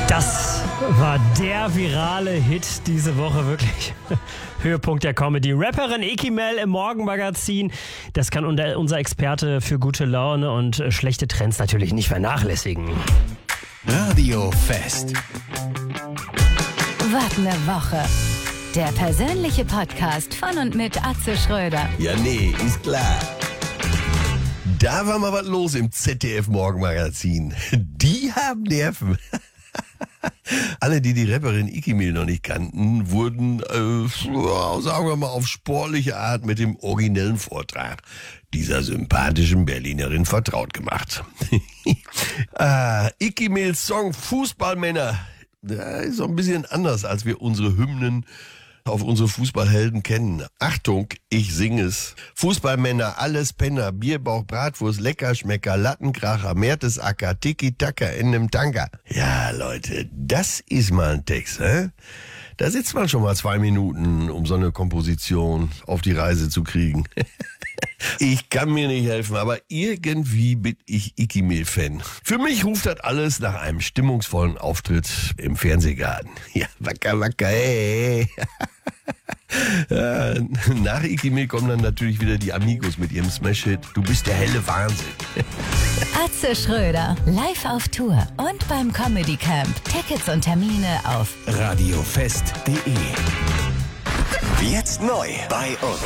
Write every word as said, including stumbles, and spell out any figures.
Das war der virale Hit diese Woche, wirklich Höhepunkt der Comedy. Rapperin Iki Mel im Morgenmagazin, das kann unser Experte für gute Laune und schlechte Trends natürlich nicht vernachlässigen. Radio Fest. Was ne Woche. Der persönliche Podcast von und mit Atze Schröder. Ja, nee, ist klar. Da war mal was los im Z D F Morgenmagazin. Die haben Nerven. Alle, die die Rapperin Iki Mel noch nicht kannten, wurden, äh, sagen wir mal, auf sportliche Art mit dem originellen Vortrag dieser sympathischen Berlinerin vertraut gemacht. ah, Iki Mels Song Fußballmänner, der ist so ein bisschen anders, als wir unsere Hymnen auf unsere Fußballhelden kennen. Achtung, ich singe es. Fußballmänner, alles Penner, Bierbauch, Bratwurst, Leckerschmecker, Lattenkracher, Mertesacker, Tiki-Taka in nem Tanker. Ja, Leute, das ist mal ein Text, hä? Da sitzt man schon mal zwei Minuten, um so eine Komposition auf die Reise zu kriegen. Ich kann mir nicht helfen, aber irgendwie bin ich Iki Mel-Fan. Für mich ruft das alles nach einem stimmungsvollen Auftritt im Fernsehgarten. Ja, wacker, wacker, hey. Ja, nach Iki Mel kommen dann natürlich wieder die Amigos mit ihrem Smash-Hit Du bist der helle Wahnsinn. Atze Schröder, live auf Tour und beim Comedy Camp. Tickets und Termine auf radiofest punkt de. Jetzt neu bei uns.